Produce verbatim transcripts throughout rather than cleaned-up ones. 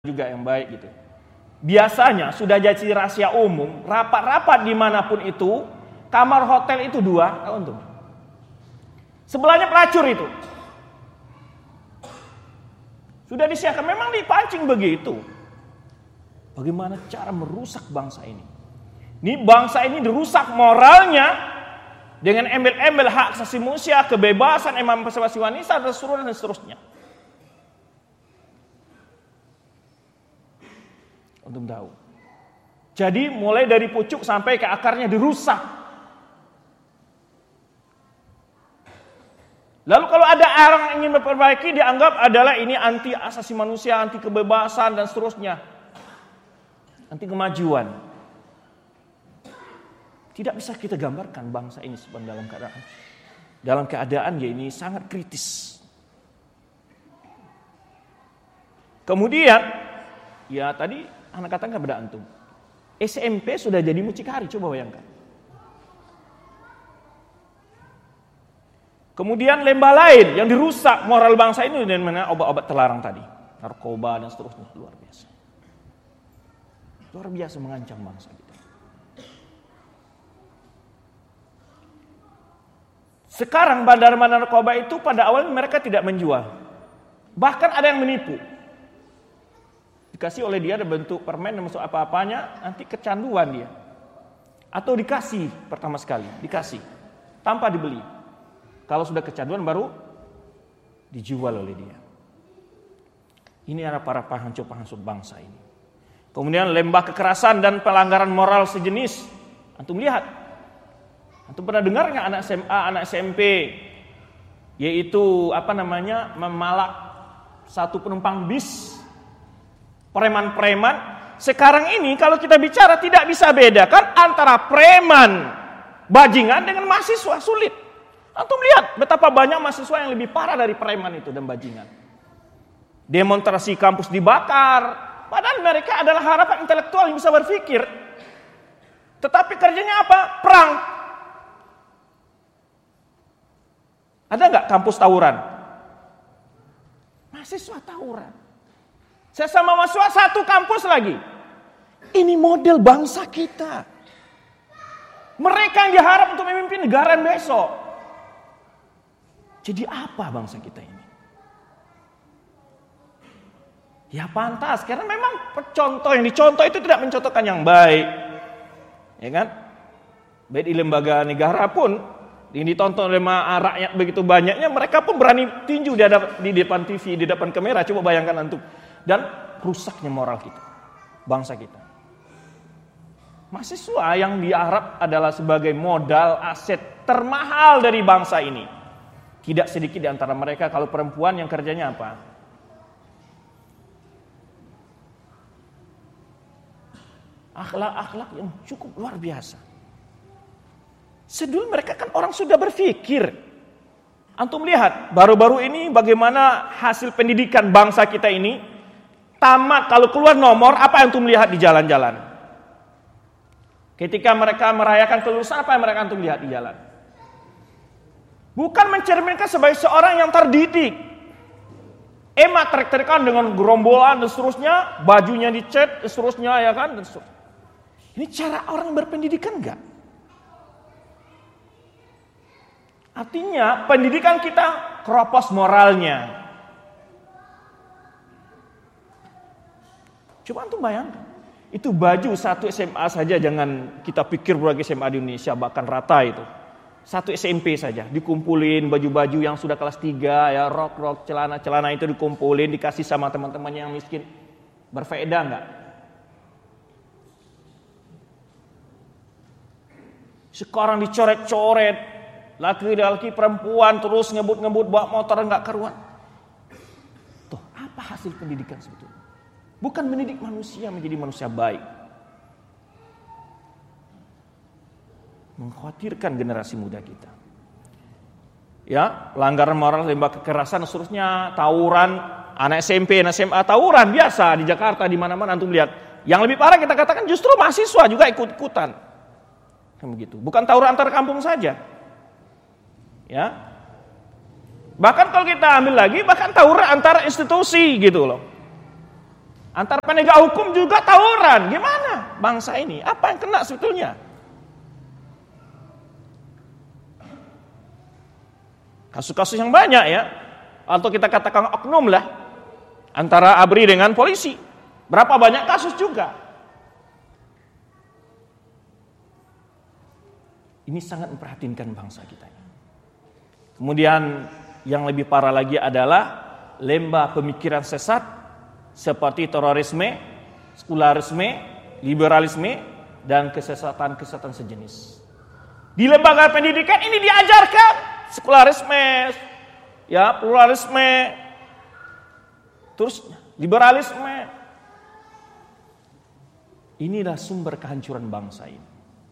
juga yang baik gitu. Biasanya sudah jadi rahasia umum, rapat-rapat dimanapun itu, kamar hotel itu dua, tahu tuh. Sebelahnya pelacur itu. Sudah disiapkan, memang dipancing begitu. Bagaimana cara merusak bangsa ini? Ini bangsa ini dirusak moralnya dengan embel-embel hak asasi manusia, kebebasan, emansipasi wanita dan seterusnya dan seterusnya. Untuk tahu. Jadi mulai dari pucuk sampai ke akarnya dirusak. Lalu kalau ada orang yang ingin memperbaiki, dianggap adalah ini anti asasi manusia, anti kebebasan dan seterusnya. Anti kemajuan. Tidak bisa kita gambarkan bangsa ini sebenarnya dalam keadaan dalam keadaan ya ini sangat kritis. Kemudian ya tadi anak katakan kepada antum, S M P sudah jadi mucikari, coba bayangkan. Kemudian lembah lain yang dirusak moral bangsa ini dengan obat-obat terlarang tadi, narkoba dan seterusnya, luar biasa. Luar biasa mengancam bangsa kita. Sekarang bandar-bandar narkoba itu pada awalnya mereka tidak menjual. Bahkan ada yang menipu. Dikasih oleh dia ada bentuk permen dan masuk apa-apanya, nanti kecanduan dia. Atau dikasih pertama sekali, dikasih tanpa dibeli. Kalau sudah kecanduan baru dijual oleh dia. Ini adalah para penghancur-penghancur bangsa ini. Kemudian lembah kekerasan dan pelanggaran moral sejenis. Antum lihat. Antum pernah dengar nggak anak S M A, anak S M P, yaitu apa namanya memalak satu penumpang bis, preman-preman. Sekarang ini kalau kita bicara tidak bisa bedakan antara preman bajingan dengan mahasiswa, sulit. Antum lihat betapa banyak mahasiswa yang lebih parah dari preman itu dan bajingan. Demonstrasi kampus dibakar, padahal mereka adalah harapan intelektual yang bisa berpikir. Tetapi kerjanya apa? Perang. Ada nggak kampus tawuran? Mahasiswa tawuran. Saya sama mahasiswa satu kampus lagi. Ini model bangsa kita. Mereka yang diharap untuk memimpin negara besok. Jadi apa bangsa kita ini? Ya pantas, karena memang contoh yang dicontoh itu tidak mencontohkan yang baik. Ya kan? Baik di lembaga negara pun ini ditonton oleh rakyat begitu banyaknya, mereka pun berani tinju di, hadap, di depan T V, di depan kamera. Coba bayangkan antum. Dan rusaknya moral kita, bangsa kita. Mahasiswa yang diharap adalah sebagai modal aset termahal dari bangsa ini. Tidak sedikit di antara mereka kalau perempuan yang kerjanya apa? Akhlak-akhlak yang cukup luar biasa. Sedul mereka kan orang sudah berpikir. Antum lihat baru-baru ini bagaimana hasil pendidikan bangsa kita ini. Tamat kalau keluar nomor apa yang antum lihat di jalan-jalan? Ketika mereka merayakan kelulusan apa yang mereka antum lihat di jalan? Bukan mencerminkan sebagai seorang yang terdidik. Emak terik-terikan dengan gerombolan dan seterusnya, bajunya dicat dan seterusnya ya kan dan seterusnya. Ini cara orang berpendidikan enggak? Artinya pendidikan kita keropos moralnya. Coba antum bayangkan. Itu baju satu S M A saja, jangan kita pikir berbagai S M A di Indonesia bahkan rata itu. Satu S M P saja dikumpulin baju-baju yang sudah kelas tiga ya, rok-rok, celana-celana itu dikumpulin, dikasih sama teman-temannya yang miskin. Berfaedah enggak? Sekarang dicoret-coret, laki-laki perempuan terus ngebut-ngebut bawa motor enggak karuan. Tuh, apa hasil pendidikan sebetulnya? Bukan mendidik manusia menjadi manusia baik. Mengkhawatirkan generasi muda kita. Ya, pelanggaran moral, lembah kekerasan, seterusnya, tawuran, anak S M P, anak S M A, tawuran biasa di Jakarta di mana-mana antum lihat. Yang lebih parah kita katakan justru mahasiswa juga ikut-ikutan. Kan begitu. Bukan tawuran antar kampung saja. Ya. Bahkan kalau kita ambil lagi bahkan tawuran antar institusi gitu loh. Antara penegak hukum juga tawuran. Gimana bangsa ini? Apa yang kena sebetulnya? Kasus-kasus yang banyak ya. Atau kita katakan oknum lah. Antara A B R I dengan polisi. Berapa banyak kasus juga. Ini sangat memprihatinkan bangsa kita. Kemudian yang lebih parah lagi adalah lembah pemikiran sesat seperti terorisme, sekularisme, liberalisme, dan kesesatan-kesesatan sejenis. Di lembaga pendidikan ini diajarkan sekularisme, ya pluralisme, terus liberalisme. Inilah sumber kehancuran bangsa ini.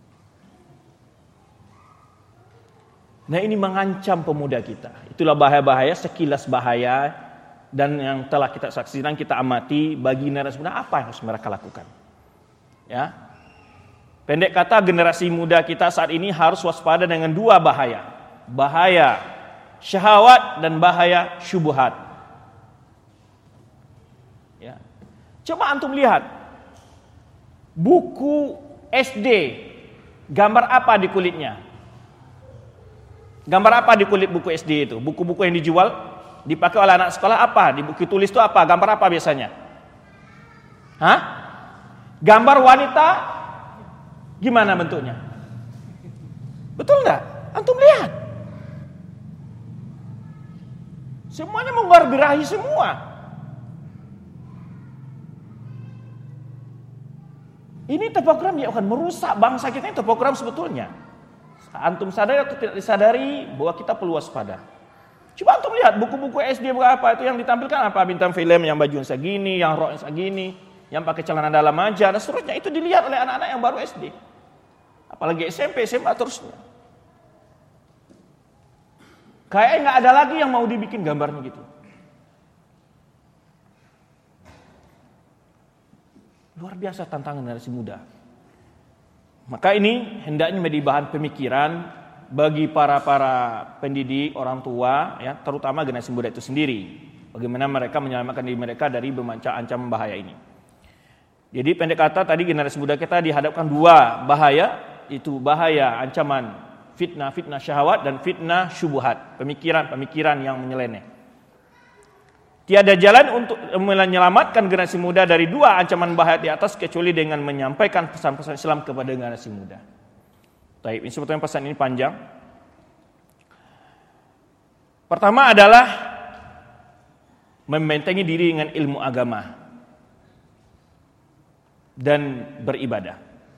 Nah, ini mengancam pemuda kita. Itulah bahaya-bahaya, sekilas bahaya, dan yang telah kita saksikan, kita amati bagi generasi muda apa yang harus mereka lakukan. Ya, pendek kata, generasi muda kita saat ini harus waspada dengan dua bahaya: bahaya syahwat dan bahaya syubhat. Ya, coba antum lihat buku S D, gambar apa di kulitnya? Gambar apa di kulit buku S D itu? Buku-buku yang dijual, dipakai oleh anak sekolah apa? Di buku tulis itu apa? Gambar apa biasanya? Hah? Gambar wanita gimana bentuknya? Betul enggak? Antum lihat. Semuanya menggambar birahi semua. Ini topogram yang akan merusak bangsa kita. Ini topogram sebetulnya. Antum sadari atau tidak disadari bahwa kita perlu waspada. Coba antum lihat buku-buku S D berapa itu yang ditampilkan apa? Bintang film yang baju segini, yang rok segini, yang pakai celana dalam aja dan seterusnya. Itu dilihat oleh anak-anak yang baru S D. Apalagi S M P, S M A terusnya. Kayaknya nggak ada lagi yang mau dibikin gambarnya gitu. Luar biasa tantangan generasi muda. Maka ini hendaknya menjadi bahan pemikiran bagi para-para pendidik, orang tua, ya, terutama generasi muda itu sendiri. Bagaimana mereka menyelamatkan diri mereka dari bermacam ancaman bahaya ini. Jadi pendek kata tadi generasi muda kita dihadapkan dua bahaya, itu bahaya ancaman fitnah-fitnah syahwat dan fitnah syubhat, pemikiran-pemikiran yang menyeleneh. Tiada jalan untuk menyelamatkan generasi muda dari dua ancaman bahaya di atas kecuali dengan menyampaikan pesan-pesan Islam kepada generasi muda. Baik, ini sebetulnya pesan ini panjang. Pertama adalah membentengi diri dengan ilmu agama dan beribadah.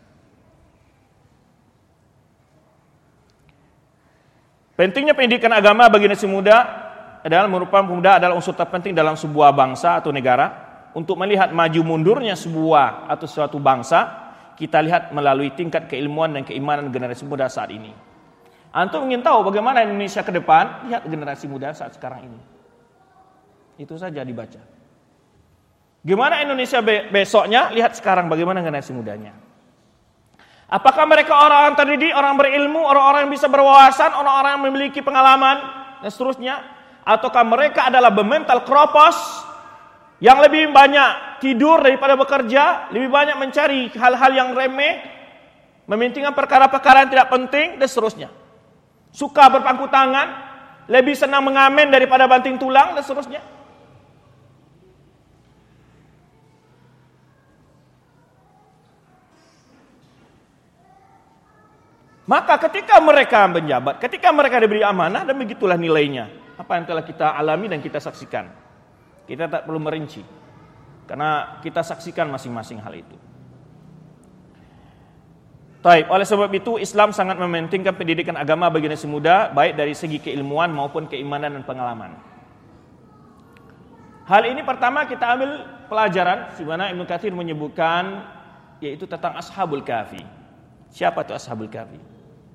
Pentingnya pendidikan agama bagi generasi muda adalah merupakan pemuda adalah unsur terpenting dalam sebuah bangsa atau negara. Untuk melihat maju mundurnya sebuah atau suatu bangsa, kita lihat melalui tingkat keilmuan dan keimanan generasi muda saat ini. Antum ingin tahu bagaimana Indonesia ke depan? Lihat generasi muda saat sekarang ini. Itu saja dibaca. Gimana Indonesia be- besoknya? Lihat sekarang bagaimana generasi mudanya. Apakah mereka orang-orang terdidik, orang berilmu, orang-orang yang bisa berwawasan, orang-orang yang memiliki pengalaman dan seterusnya? Ataukah mereka adalah bemental keropos yang lebih banyak tidur daripada bekerja, lebih banyak mencari hal-hal yang remeh, mementingkan perkara-perkara yang tidak penting dan seterusnya. Suka berpangku tangan, lebih senang mengamen daripada banting tulang dan seterusnya. Maka ketika mereka menjabat, ketika mereka diberi amanah, dan begitulah nilainya. Apa yang telah kita alami dan kita saksikan. Kita tak perlu merinci. Karena kita saksikan masing-masing hal itu. Taib. Oleh sebab itu Islam sangat mementingkan pendidikan agama bagi generasi muda, baik dari segi keilmuan maupun keimanan dan pengalaman. Hal ini pertama kita ambil pelajaran di mana Ibnu Katsir menyebutkan yaitu tentang Ashabul Kahfi. Siapa itu Ashabul Kahfi?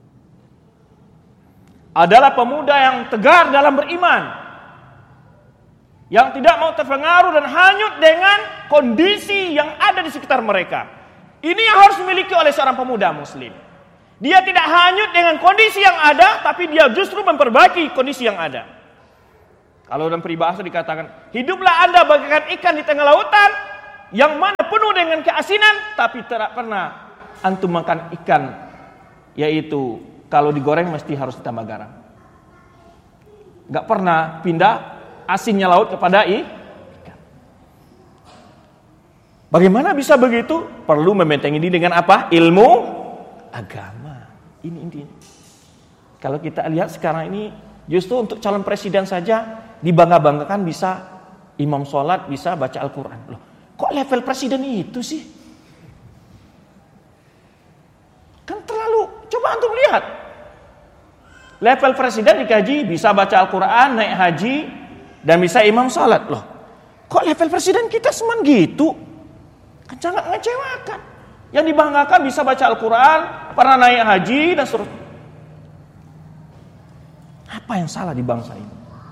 Adalah pemuda yang tegar dalam beriman, yang tidak mau terpengaruh dan hanyut dengan kondisi yang ada di sekitar mereka. Ini yang harus dimiliki oleh seorang pemuda muslim. Dia tidak hanyut dengan kondisi yang ada, tapi dia justru memperbaiki kondisi yang ada. Kalau dalam peribahasa dikatakan, hiduplah Anda bagaikan ikan di tengah lautan, yang mana penuh dengan keasinan, tapi tidak pernah antum makan ikan, yaitu kalau digoreng mesti harus ditambah garam. Gak pernah pindah asinnya laut kepada ikan. Bagaimana bisa begitu? Perlu membentengi diri dengan apa? Ilmu agama. Ini intinya. Kalau kita lihat sekarang ini, justru untuk calon presiden saja dibangga-banggakan bisa imam sholat, bisa baca Al-Quran. Loh, kok level presiden itu sih? Kan terlalu, coba antum lihat. Level presiden dikaji, bisa baca Al-Quran, naik haji, dan bisa imam sholat. Loh, kok level presiden kita seman gitu? Kan sangat mengecewakan. Yang dibanggakan bisa baca Al-Quran, pernah naik haji, dan seterusnya. Apa yang salah di bangsa ini?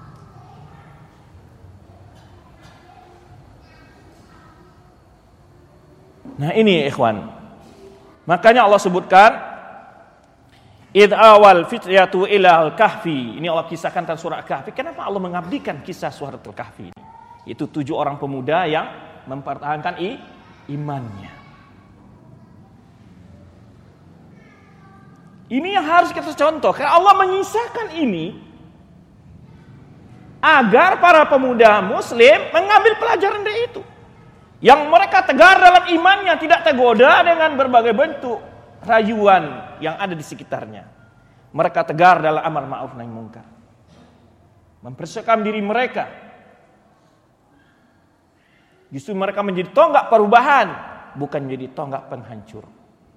Nah ini ikhwan. Makanya Allah sebutkan id awal fityatu ila al-kahfi. Ini Allah kisahkan tentang surah Kahfi. Kenapa Allah mengabdikan kisah surah Al-Kahfi ini? Itu tujuh orang pemuda yang mempertahankan i, imannya. Ini yang harus kita contoh. Karena Allah mengisahkan ini agar para pemuda muslim mengambil pelajaran dari itu. Yang mereka tegar dalam imannya, tidak tergoda dengan berbagai bentuk rayuan yang ada di sekitarnya. Mereka tegar dalam amar ma'ruf nahi munkar. Mempersiapkan diri mereka. Justru mereka menjadi tonggak perubahan, bukan menjadi tonggak penghancur.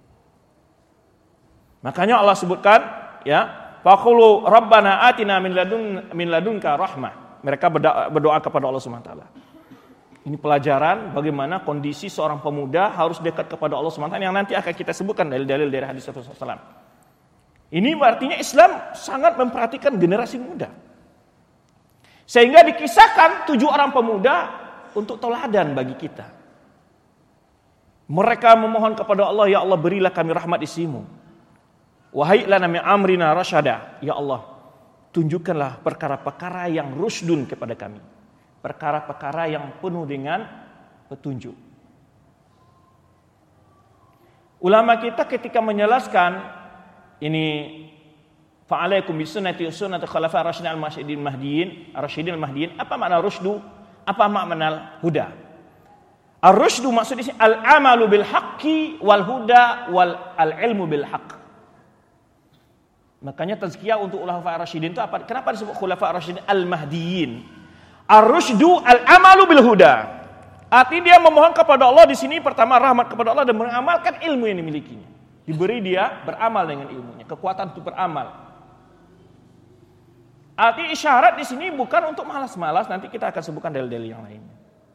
Makanya Allah sebutkan, ya, faqulu rabbana atina min ladun min ladunka rahmah. Mereka berdoa, berdoa kepada Allah Subhanahu wa taala. Ini pelajaran bagaimana kondisi seorang pemuda harus dekat kepada Allah Subhanahu wa taala yang nanti akan kita sebutkan dalil-dalil dari hadis Rasulullah sallallahu alaihi wasallam. Ini artinya Islam sangat memperhatikan generasi muda. Sehingga dikisahkan tujuh orang pemuda untuk teladan bagi kita. Mereka memohon kepada Allah, ya Allah berilah kami rahmat isimu. Wahai lana min amrina rasyada, ya Allah tunjukkanlah perkara-perkara yang rusdun kepada kami. Perkara-perkara yang penuh dengan petunjuk. Ulama kita ketika menjelaskan ini fa'alaikum bisunnati wa sunnati khulafa'i rasyidin al-masyidin mahdiyin, ar-rasyidin al-mahdiyin, apa makna rusdu? Apa makna huda? Ar-rusdu maksudnya al-amalu bil haqqi wal huda wal al-ilmu bil haqq. Makanya tazkiyah untuk khulafa'i rasyidin itu apa? Kenapa disebut khulafa'i rasyidin al-mahdiyin? Ar-rusydu al-amalu bil huda. Artinya dia memohon kepada Allah di sini pertama rahmat kepada Allah dan mengamalkan ilmu yang dimilikinya. Diberi dia beramal dengan ilmunya, kekuatan untuk beramal. Arti isyarat di sini bukan untuk malas-malas, nanti kita akan sebutkan dalil-dalil yang lainnya.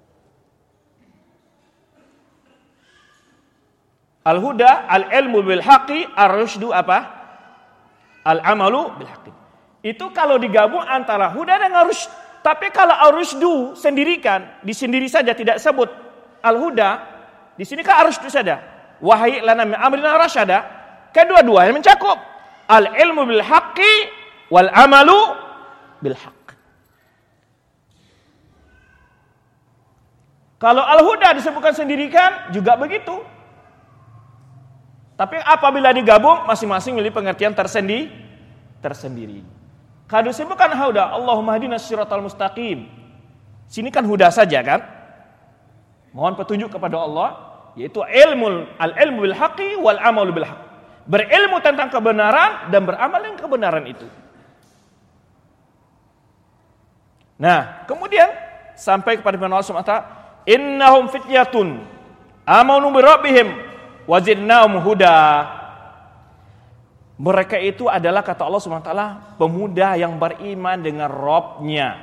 Al-huda al-ilmu bil haqqi, ar-rusydu apa? Al-amalu bil haqqi. Itu kalau digabung antara huda dengan rusyd. Tapi kalau ar-rusydu sendirikan, disendiri saja tidak sebut al-huda, di sini kan ar-rusydu saja. Wahai lana min amrina rasyada, kedua-duanya mencakup al-ilmu bil haqqi wal amalu bil haqq. Kalau al-huda disebutkan sendirikan juga begitu. Tapi apabila digabung masing-masing memiliki pengertian tersendiri tersendiri. Kalau disebutkan huda, Allahumma hadinas siratal mustaqim. Sini kan huda saja kan? Mohon petunjuk kepada Allah, yaitu ilmu al-ilmu bil haqqi wal amalu bil haqq. Berilmu tentang kebenaran dan beramal dengan kebenaran itu. Nah, kemudian sampai kepada firman Allah Subhanahu wa taala, innahum fityatun amanu bi rabbihim wazidnahum huda. Mereka itu adalah kata Allah Subhanahu wa taala pemuda yang beriman dengan Rabb-nya.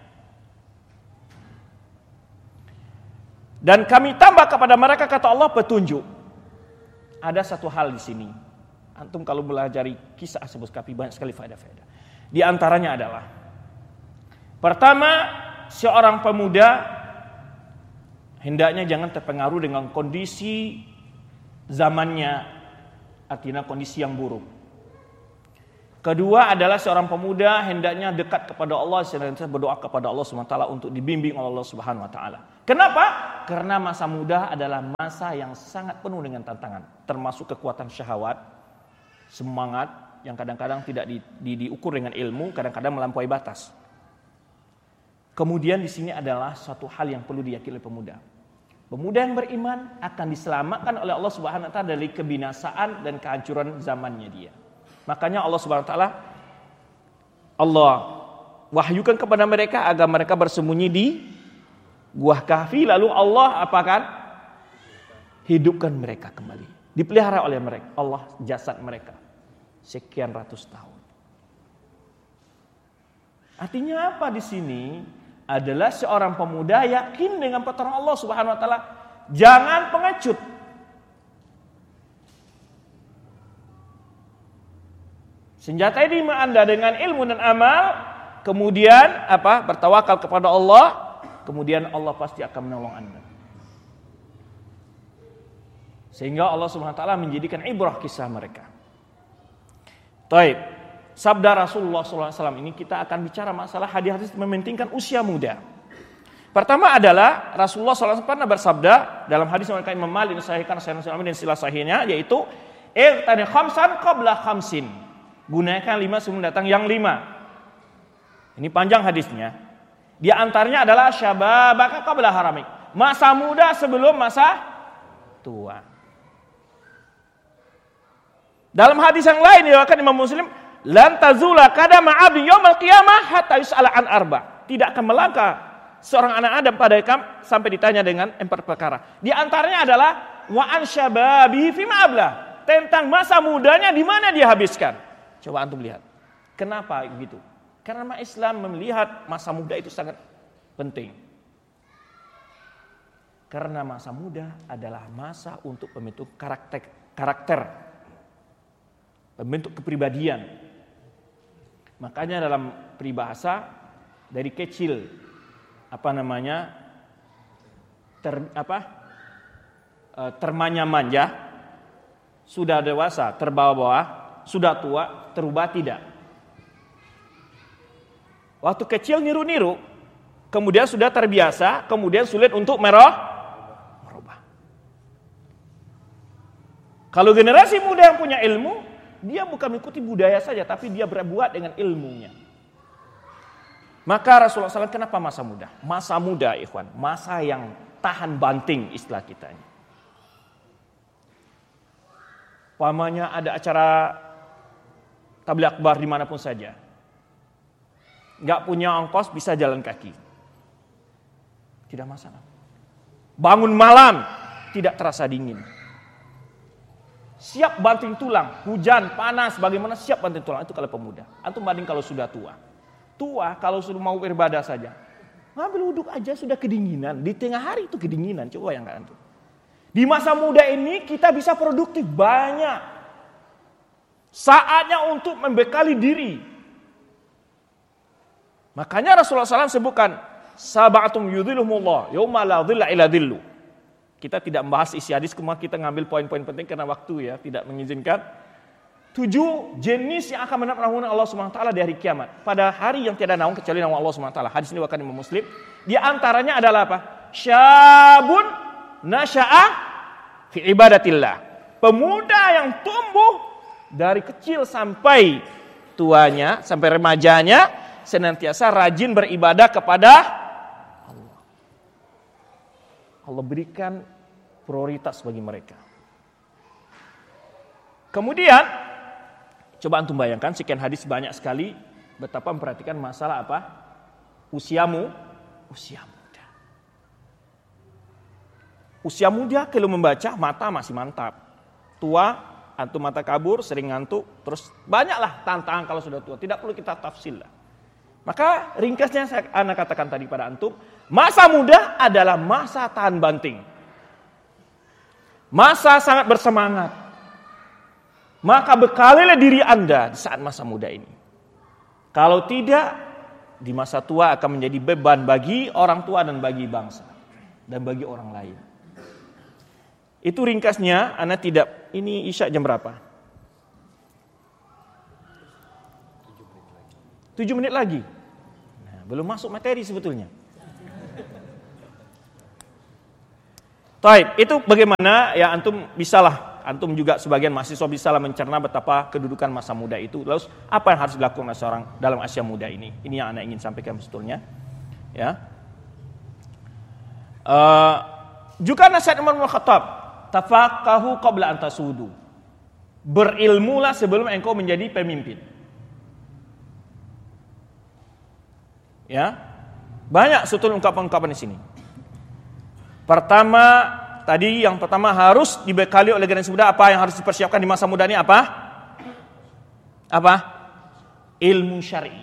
Dan kami tambah kepada mereka kata Allah petunjuk. Ada satu hal di sini. Antum kalau belajar kisah Ashabul Kahfi banyak sekali faedah-faedah. Di antaranya adalah pertama, seorang pemuda hendaknya jangan terpengaruh dengan kondisi zamannya, artinya kondisi yang buruk. Kedua adalah seorang pemuda hendaknya dekat kepada Allah, senantiasa berdoa kepada Allah Subhanahu wa taala untuk dibimbing oleh Allah Subhanahu wa taala. Kenapa? Karena masa muda adalah masa yang sangat penuh dengan tantangan, termasuk kekuatan syahwat, semangat yang kadang-kadang tidak di, di, diukur dengan ilmu, kadang-kadang melampaui batas. Kemudian di sini adalah suatu hal yang perlu diyakini oleh pemuda. Pemuda yang beriman akan diselamatkan oleh Allah Subhanahu wa taala dari kebinasaan dan kehancuran zamannya dia. Makanya Allah Subhanahu wa taala Allah wahyukan kepada mereka agar mereka bersembunyi di Gua Kahfi, lalu Allah apakan? Hidupkan mereka kembali. Dipelihara oleh mereka Allah jasad mereka sekian ratus tahun. Artinya apa di sini? Adalah seorang pemuda yakin dengan pertolongan Allah Subhanahu wa taala, jangan pengecut. Senjata ini Anda dengan ilmu dan amal, kemudian apa? Bertawakal kepada Allah, kemudian Allah pasti akan menolong Anda. Sehingga Allah Subhanahu wa taala menjadikan ibrah kisah mereka. Taib. Sabda Rasulullah shallallahu alaihi wasallam ini kita akan bicara masalah hadis-hadis mementingkan usia muda. Pertama adalah Rasulullah shallallahu alaihi wasallam pernah bersabda dalam hadis yang Imam Malik disahihkan Sahih Muslim dan sila sahihnya, yaitu irtani khamsan qabla khamsin. Gunakan lima sebelum datang yang lima. Ini panjang hadisnya. Di antaranya adalah syababaka qabla haramik. Masa muda sebelum masa tua. Dalam hadis yang lain diriwayatkan Imam Muslim, lan tazula qadama 'abdi yaumil qiyamah hatta yus'ala an arba. Tidak akan melangkah seorang anak Adam pada kam sampai ditanya dengan empat perkara. Di antaranya adalah wa an syababihi fi ma'ablah, tentang masa mudanya di mana dia habiskan. Coba antum lihat. Kenapa begitu? Karena Islam melihat masa muda itu sangat penting. Karena masa muda adalah masa untuk membentuk karakter, karakter, membentuk kepribadian. Makanya dalam peribahasa dari kecil apa namanya ter apa termanja-manja, sudah dewasa terbawa-bawa, sudah tua terubah tidak. Waktu kecil niru-niru, kemudian sudah terbiasa, kemudian sulit untuk merah merubah. Kalau generasi muda yang punya ilmu, dia bukan mengikuti budaya saja, tapi dia berbuat dengan ilmunya. Maka Rasulullah shallallahu alaihi wasallam kenapa masa muda? Masa muda, ikhwan, masa yang tahan banting istilah kitanya. Pamannya ada acara tabligh akbar dimanapun saja, nggak punya ongkos bisa jalan kaki, tidak masalah. Bangun malam tidak terasa dingin. Siap banting tulang, hujan, panas, bagaimana siap banting tulang. Itu kalau pemuda. Antum banding kalau sudah tua. Tua kalau sudah mau beribadah saja, ngambil wuduk aja sudah kedinginan. Di tengah hari itu kedinginan. Coba yang nggak antum. Di masa muda ini kita bisa produktif banyak. Saatnya untuk membekali diri. Makanya Rasulullah shallallahu alaihi wasallam sebutkan sab'atum yudhilluhumullah yauma la dhilla illa dhillu. Kita tidak membahas isi hadis, cuma kita ngambil poin-poin penting karena waktu ya tidak mengizinkan. Tujuh jenis yang akan mendapat naungan Allah Subhanahu wa taala di hari kiamat. Pada hari yang tiada naung kecuali naungan Allah Subhanahu wa taala. Hadis ini diriwayatkan Imam Muslim. Di antaranya adalah apa? Syabun nasya'a fi ibadatillah. Pemuda yang tumbuh dari kecil sampai tuanya, sampai remajanya, senantiasa rajin beribadah kepada Allah. Allah berikan prioritas bagi mereka. Kemudian, coba antum bayangkan, sekian hadis banyak sekali, betapa memperhatikan masalah apa? Usiamu, usia muda. Usia muda kalau membaca, mata masih mantap. Tua, antum mata kabur, sering ngantuk, terus banyaklah tantangan kalau sudah tua. Tidak perlu kita tafsir lah. Maka ringkasnya saya anak katakan tadi pada antum, masa muda adalah masa tahan banting. Masa sangat bersemangat. Maka bekalilah diri Anda di saat masa muda ini. Kalau tidak, di masa tua akan menjadi beban bagi orang tua dan bagi bangsa dan bagi orang lain. Itu ringkasnya, anak tidak, ini isya jam berapa? Tujuh menit lagi. Nah, belum masuk materi sebetulnya. Taib, itu bagaimana ya antum bisalah, antum juga sebagian mahasiswa bisalah mencerna betapa kedudukan masa muda itu. Lalu apa yang harus dilakukan oleh seorang dalam Asia muda ini? Ini yang Anda ingin sampaikan sebetulnya. Ya. Uh, juga nasihat Umar bin Khattab, tafaqahu qabla an tasudu. Berilmulah sebelum engkau menjadi pemimpin. Ya. Banyak sebetulnya ungkapan-ungkapan di sini. Pertama, tadi yang pertama harus dibekali oleh generasi muda apa yang harus dipersiapkan di masa muda ini apa? Apa? Ilmu syar'i.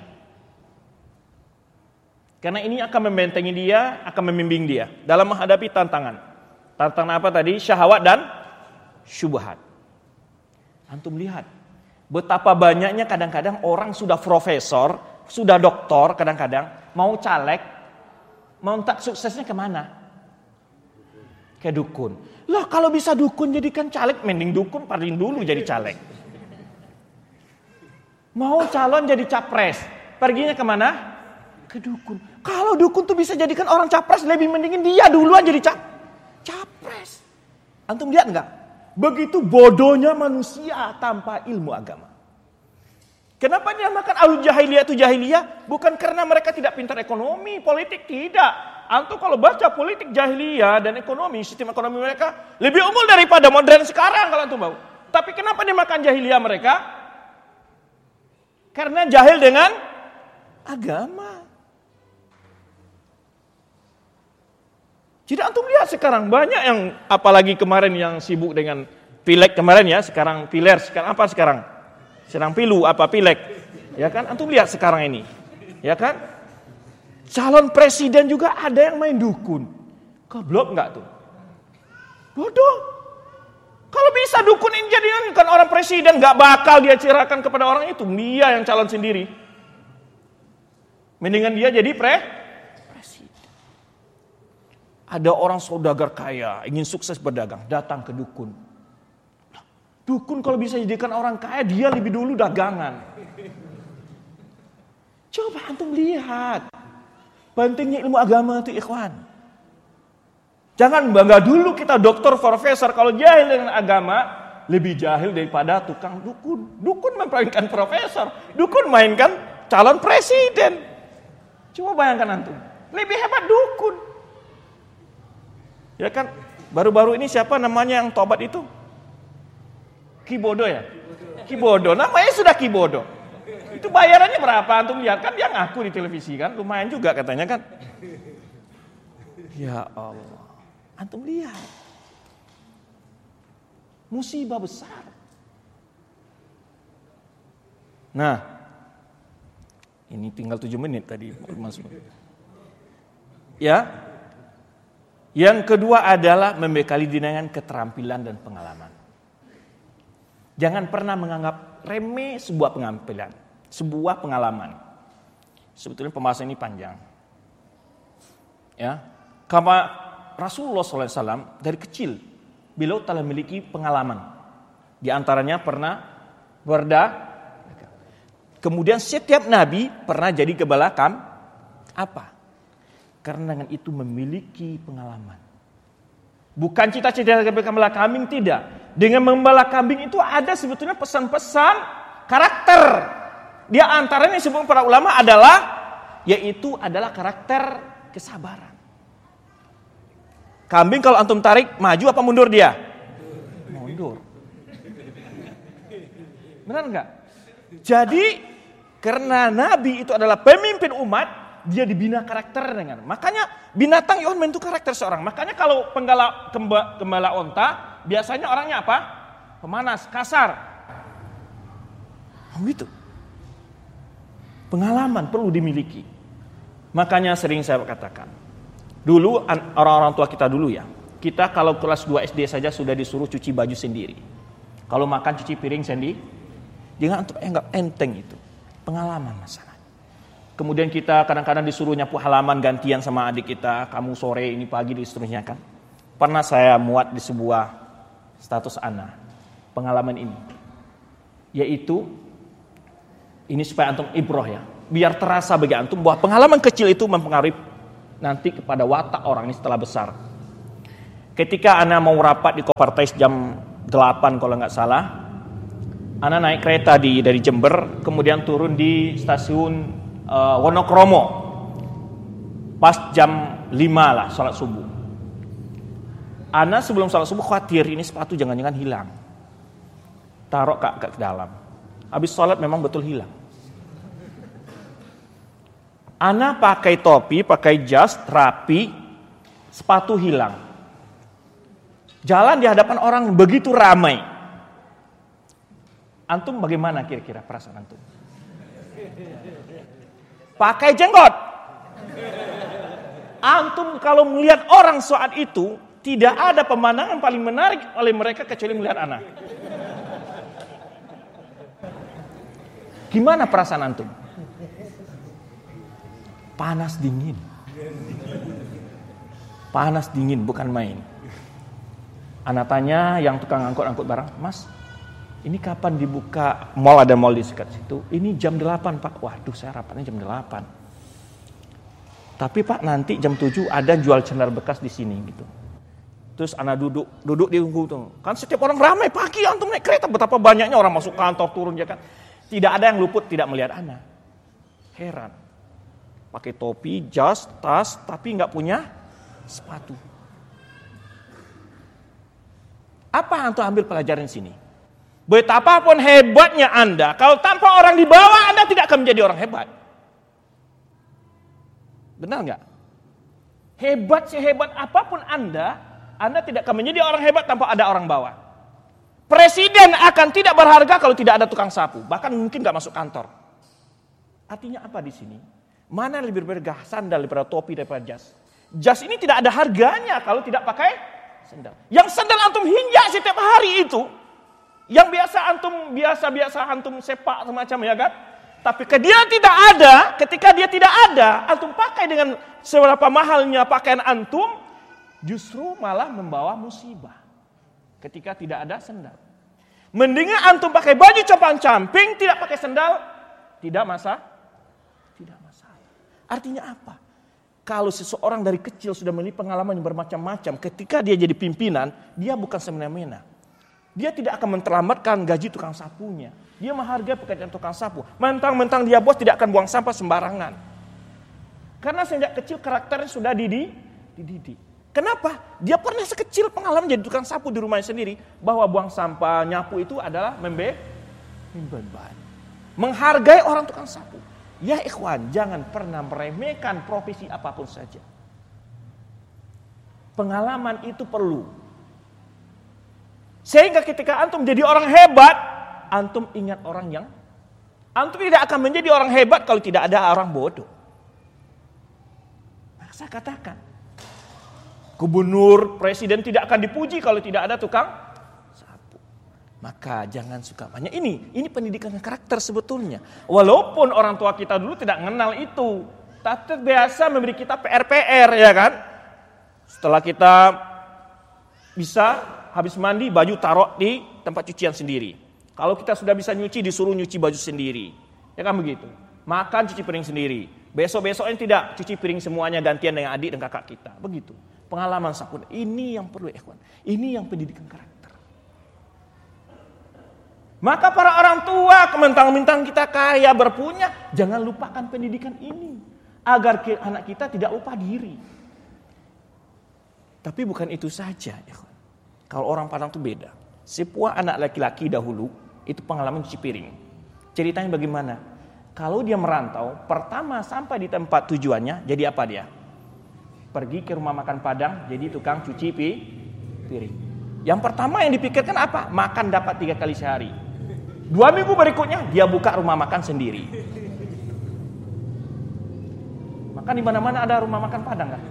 Karena ini akan membentengi dia, akan membimbing dia dalam menghadapi tantangan. Tantangan apa tadi? Syahwat dan syubhat. Antum lihat betapa banyaknya kadang-kadang orang sudah profesor, sudah doktor, kadang-kadang mau caleg, mau tak suksesnya kemana? Ke dukun. Lah kalau bisa dukun jadikan caleg, mending dukun paling dulu jadi caleg. Mau calon jadi capres, perginya kemana? Ke dukun. Kalau dukun tuh bisa jadikan orang capres, lebih mendingin dia duluan jadi cap capres. Antum lihat enggak? Begitu bodohnya manusia tanpa ilmu agama. Kenapa dia makan alul jahiliyah itu jahiliyah? Bukan karena mereka tidak pintar ekonomi, politik, tidak. Antum kalau baca politik jahiliyah dan ekonomi, sistem ekonomi mereka lebih unggul daripada modern sekarang kalau antum tahu. Tapi kenapa dia makan jahiliyah mereka? Karena jahil dengan agama. Jadi antum lihat sekarang banyak yang, apalagi kemarin yang sibuk dengan pileg kemarin ya, sekarang piler, sekarang apa sekarang? Sedang pilu apa pileg. Ya kan? Antum lihat sekarang ini. Ya kan? Calon presiden juga ada yang main dukun. Goblok enggak tuh? Bodoh. Kalau bisa dukun ini jadi kan orang presiden, enggak bakal dia cerahkan kepada orang itu. Dia yang calon sendiri. Mendingan dia jadi pre presiden. Ada orang saudagar kaya, ingin sukses berdagang, datang ke dukun. Dukun kalau bisa jadikan orang kaya, dia lebih dulu dagangan. Coba antum lihat. Pentingnya ilmu agama itu ikhwan. Jangan bangga dulu kita dokter, profesor. Kalau jahil dengan agama, lebih jahil daripada tukang dukun. Dukun memainkan profesor. Dukun mainkan calon presiden. Coba bayangkan antum. Lebih hebat dukun. Ya kan? Baru-baru ini siapa namanya yang tobat itu? Kibodo ya? Kibodo. Namanya sudah Kibodo. Itu bayarannya berapa? Antum lihat kan dia ngaku di televisi kan, lumayan juga katanya kan. Ya Allah. Antum lihat. Musibah besar. Nah. Ini tinggal tujuh menit tadi masuk. Ya. Yang kedua adalah membekali diri dengan keterampilan dan pengalaman. Jangan pernah menganggap remeh sebuah pengampilan. Sebuah pengalaman. Sebetulnya pembahasan ini panjang. Ya, karena Rasulullah shallallahu alaihi wasallam dari kecil beliau telah memiliki pengalaman. Di antaranya pernah berda. Kemudian setiap nabi pernah jadi gembala kam. Apa? Karena dengan itu memiliki pengalaman. Bukan cita-cita sebagai gembala kambing, tidak. Dengan membala kambing itu ada sebetulnya pesan-pesan karakter. Di antaranya disebut para ulama adalah yaitu adalah karakter kesabaran. Kambing kalau antum tarik maju apa mundur dia? Mundur. Benar enggak? Jadi karena Nabi itu adalah pemimpin umat, dia dibina karakter dengan. Makanya binatang yang membentuk karakter seorang. Makanya kalau penggala kemba, gembala onta biasanya orangnya apa? Pemanas, kasar. Begitu. Pengalaman perlu dimiliki. Makanya sering saya katakan. Dulu orang-orang tua kita dulu ya. Kita kalau kelas dua S D saja sudah disuruh cuci baju sendiri. Kalau makan cuci piring sendiri. Jangan untuk enggak enteng itu. Pengalaman masalah. Kemudian kita kadang-kadang disuruh nyapu halaman gantian sama adik kita. Kamu sore, ini pagi, dan seterusnya kan. Pernah saya muat di sebuah status anak. Pengalaman ini. Yaitu ini supaya antum ibroh ya. Biar terasa bagi antum bahwa pengalaman kecil itu mempengaruhi nanti kepada watak orang ini setelah besar. Ketika Ana mau rapat di Kopartais jam delapan kalau nggak salah, Ana naik kereta di dari Jember, kemudian turun di stasiun uh, Wonokromo. Pas jam lima lah sholat subuh. Ana sebelum sholat subuh khawatir ini sepatu jangan-jangan hilang. Taruh ke, ke dalam. Habis sholat memang betul hilang. Ana pakai topi, pakai jas, rapi, sepatu hilang. Jalan di hadapan orang begitu ramai. Antum bagaimana kira-kira perasaan antum? Pakai jenggot. Antum kalau melihat orang saat itu, tidak ada pemandangan paling menarik oleh mereka kecuali melihat Ana. Gimana perasaan antum? Panas dingin. Panas dingin bukan main. Ana tanya yang tukang angkut-angkut barang, "Mas, ini kapan dibuka mall?" Ada mall di dekat situ. "Ini jam delapan, Pak." "Waduh, saya rapatnya jam delapan. Tapi Pak, nanti jam tujuh ada jual sendal bekas di sini," gitu. Terus Ana duduk, duduk di unggu tuh. Kan setiap orang ramai pagi antum naik kereta, betapa banyaknya orang masuk kantor turun ya kan. Tidak ada yang luput tidak melihat Ana. Heran. Pakai topi, jas, tas, tapi nggak punya sepatu. Apa yang antum ambil pelajaran sini? Betapapun hebatnya Anda, kalau tanpa orang di bawah Anda tidak akan menjadi orang hebat. Benar nggak? Hebat sehebat apapun Anda, Anda tidak akan menjadi orang hebat tanpa ada orang bawah. Presiden akan tidak berharga kalau tidak ada tukang sapu. Bahkan mungkin nggak masuk kantor. Artinya apa di sini? Mana lebih berharga, sandal daripada topi daripada jas? Jas ini tidak ada harganya kalau tidak pakai sandal. Yang sandal antum hinjak setiap hari itu, yang biasa antum biasa-biasa antum sepak semacam ya kan? Tapi ketika dia tidak ada, ketika dia tidak ada, antum pakai dengan seberapa mahalnya pakaian antum, justru malah membawa musibah. Ketika tidak ada sendal. Mendingan antum pakai baju compang-camping, tidak pakai sendal, tidak masalah. Tidak masalah. Artinya apa? Kalau seseorang dari kecil sudah memiliki pengalaman yang bermacam-macam, ketika dia jadi pimpinan, dia bukan semena-mena. Dia tidak akan menterlambatkan gaji tukang sapunya. Dia menghargai pekerjaan tukang sapu. Mentang-mentang dia bos, tidak akan buang sampah sembarangan. Karena sejak kecil karakternya sudah dididik. dididik. Kenapa? Dia pernah sekecil pengalaman jadi tukang sapu di rumahnya sendiri. Bahwa buang sampah, nyapu itu adalah membe, membeban. Menghargai orang tukang sapu. Ya ikhwan, jangan pernah meremehkan profesi apapun saja. Pengalaman itu perlu. Sehingga ketika antum menjadi orang hebat, antum ingat orang yang, antum tidak akan menjadi orang hebat kalau tidak ada orang bodoh. Maka saya katakan, gubernur, presiden tidak akan dipuji kalau tidak ada tukang sapu. Maka jangan suka banyak ini. Ini pendidikan karakter sebetulnya. Walaupun orang tua kita dulu tidak mengenal itu, tapi biasa memberi kita P R P R ya kan. Setelah kita bisa habis mandi, baju taruh di tempat cucian sendiri. Kalau kita sudah bisa nyuci, disuruh nyuci baju sendiri. Ya kan begitu. Makan, cuci piring sendiri. Besok-besoknya tidak, cuci piring semuanya gantian dengan adik dan kakak kita. Begitu. Pengalaman sakun. Ini yang perlu ikhwan. Ini yang pendidikan karakter. Maka para orang tua, mentang-mentang kita kaya, berpunya, jangan lupakan pendidikan ini. Agar anak kita tidak lupa diri. Tapi bukan itu saja ikhwan. Kalau orang Padang itu beda. Sebuah anak laki-laki dahulu, itu pengalaman cuci piring. Ceritanya bagaimana? Kalau dia merantau, pertama sampai di tempat tujuannya, jadi apa dia? Pergi ke rumah makan Padang, jadi tukang cuci piring. Yang pertama yang dipikirkan apa? Makan dapat tiga kali sehari. Dua minggu berikutnya, dia buka rumah makan sendiri. Maka di mana-mana ada rumah makan Padang kan?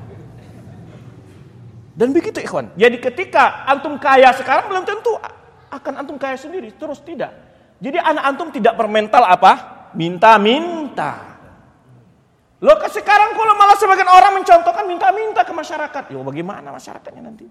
Dan begitu ikhwan. Jadi ketika antum kaya sekarang belum tentu akan antum kaya sendiri. Terus tidak. Jadi anak antum tidak bermental apa? Minta-minta. Loh sekarang kalau malah sebagian orang mencontohkan minta-minta ke masyarakat. Ya bagaimana masyarakatnya nanti?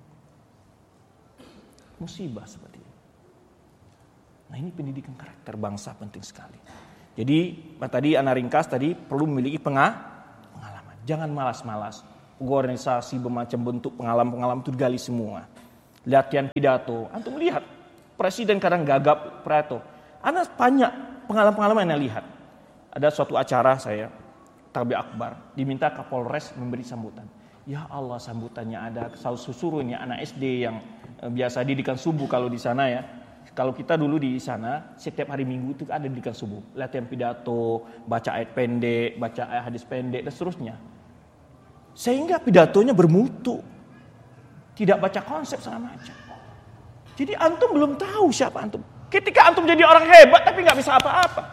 Musibah seperti ini. Nah ini pendidikan karakter bangsa penting sekali. Jadi tadi ana ringkas tadi perlu memiliki pengalaman. Jangan malas-malas. organisasi bermacam bentuk pengalaman-pengalaman itu digali semua. Latihan pidato, antum lihat presiden kadang gagap pidato. Ana banyak pengalaman-pengalaman yang lihat. Ada suatu acara saya Takbir Akbar, diminta Kapolres memberi sambutan. Ya Allah, sambutannya ada susuruh ini anak S D yang eh, biasa didikan subuh kalau di sana ya. Kalau kita dulu di sana setiap hari Minggu itu ada didikan subuh, latihan pidato, baca ayat pendek, baca ayat hadis pendek dan seterusnya. Sehingga pidatonya bermutu. Tidak baca konsep segala macam. Jadi antum belum tahu siapa antum. Ketika antum jadi orang hebat tapi nggak bisa apa-apa,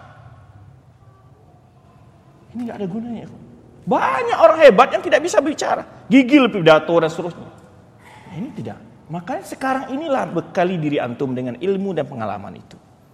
ini nggak ada gunanya. Banyak orang hebat yang tidak bisa bicara, gigil pidato dan seterusnya. Nah, ini tidak. Makanya sekarang inilah bekali diri antum dengan ilmu dan pengalaman itu.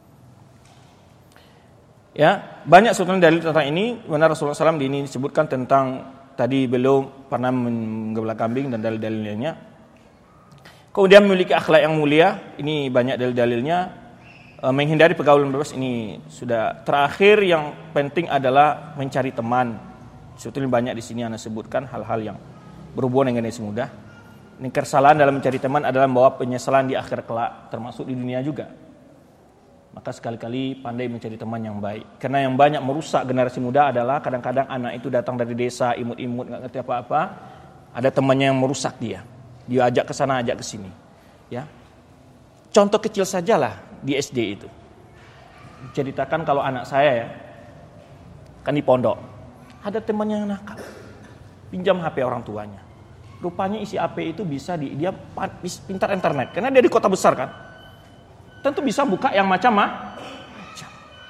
Ya, banyak sebetulnya dalil tentang ini. Benar Rasulullah shallallahu alaihi wasallam ini disebutkan tentang tadi belum pernah menggembala kambing dan dalil-dalilnya. Kemudian memiliki akhlak yang mulia, ini banyak dalil-dalilnya. E, menghindari pergaulan bebas, ini sudah. Terakhir yang penting adalah mencari teman. Sebetulnya banyak di sini Anda sebutkan hal-hal yang berhubungan dengan generasi muda. Ini kesalahan dalam mencari teman adalah membawa penyesalan di akhir kelak, termasuk di dunia juga. Maka sekali-kali pandai mencari teman yang baik. Karena yang banyak merusak generasi muda adalah kadang-kadang anak itu datang dari desa, imut-imut, nggak ngerti apa-apa. Ada temannya yang merusak dia. Dia ajak ke sana, ajak ke sini. Ya. Contoh kecil sajalah di S D itu. Ceritakan kalau anak saya ya, kan di pondok. Ada teman yang nakal. Pinjam H P orang tuanya. Rupanya isi H P itu bisa di, dia pintar internet. Karena dia di kota besar kan. Tentu bisa buka yang macam-macam.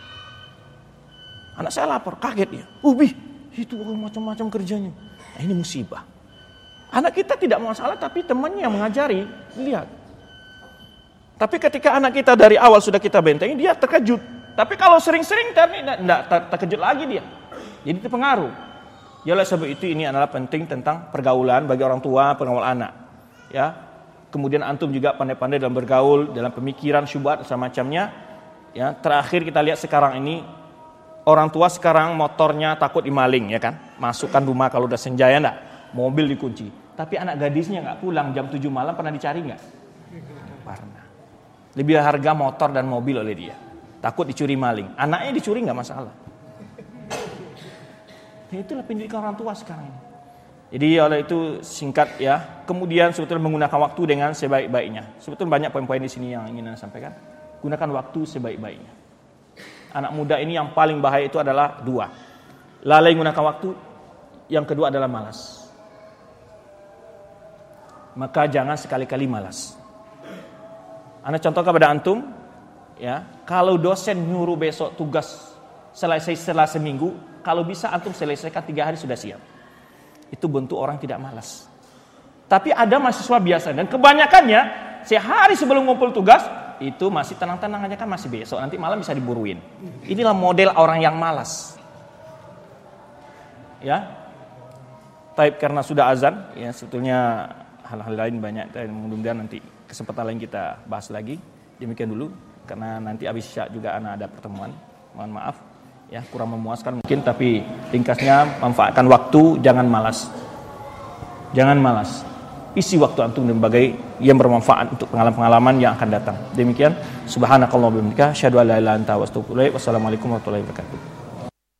Anak saya lapor, kaget dia. Ubi, itu macam-macam kerjanya. Nah, ini musibah. Anak kita tidak masalah, tapi temannya yang mengajari, lihat. Tapi ketika anak kita dari awal sudah kita bentengi, dia terkejut. Tapi kalau sering-sering, tidak terkejut lagi dia. Jadi itu pengaruh. Ya oleh sebab itu ini adalah penting tentang pergaulan bagi orang tua, pengawal anak. Ya, kemudian antum juga pandai-pandai dalam bergaul, dalam pemikiran, syubhat dan semacamnya. Ya, terakhir kita lihat sekarang ini orang tua sekarang motornya takut dimaling, ya kan? Masukkan rumah kalau udah senja ya enggak? Mobil dikunci. Tapi anak gadisnya nggak pulang jam tujuh malam, pernah dicari nggak? Pernah. Lebih harga motor dan mobil oleh dia. Takut dicuri maling. Anaknya dicuri nggak masalah. Ya itulah pendidikan orang tua sekarang ini. Jadi oleh itu singkat ya. Kemudian sebetulnya menggunakan waktu dengan sebaik-baiknya. Sebetulnya banyak poin-poin di sini yang ingin saya sampaikan. Gunakan waktu sebaik-baiknya. Anak muda ini yang paling bahaya itu adalah dua. Lalai menggunakan waktu. Yang kedua adalah malas. Maka jangan sekali-kali malas. Ana contohkan pada antum, ya, kalau dosen nyuruh besok tugas selesai setelah seminggu, kalau bisa antum selesaikan tiga hari sudah siap. Itu bentuk orang tidak malas. Tapi ada mahasiswa biasa dan kebanyakannya sehari sebelum ngumpul tugas itu masih tenang-tenang aja kan masih besok, nanti malam bisa diburuin. Inilah model orang yang malas. Ya, taib karena sudah azan, ya sebetulnya hal-hal lain banyak dan mudah-mudahan nanti kesempatan lain kita bahas lagi. Demikian dulu karena nanti habis isya juga anak ada pertemuan. Mohon maaf ya kurang memuaskan mungkin, tapi ringkasnya manfaatkan waktu, jangan malas. Jangan malas. Isi waktu antum dengan berbagai yang bermanfaat untuk pengalaman-pengalaman yang akan datang. Demikian subhanakallahumma wa bihamdika asyhadu an la ilaha illa anta astaghfiruka wa atubu ilaik. Wassalamualaikum warahmatullahi wabarakatuh.